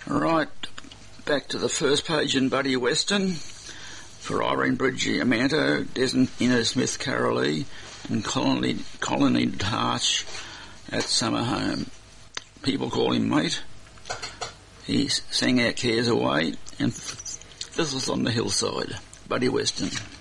Right, back to the first page in Buddy Western for Irene Bridgie Amanto, Desmond Innes Smith Carolee and Colony Harsh at Summer Home. People call him mate. He sang our cares away and this was on the hillside. Buddy Western.